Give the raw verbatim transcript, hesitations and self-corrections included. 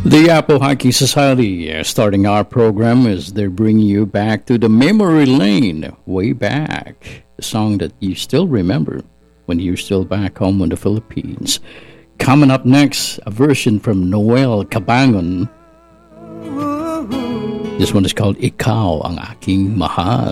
The Apple Hiking Society uh, starting our program as they're bringing you back to the memory lane, way back. A song that you still remember when you're still back home in the Philippines. Coming up next, a version from Noel Cabangon. This one is called Ikaw Ang Aking Mahal.